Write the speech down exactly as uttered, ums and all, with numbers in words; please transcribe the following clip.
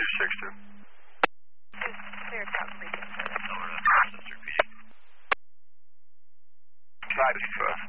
two six two. Clear South Beacon. Five fifty-five.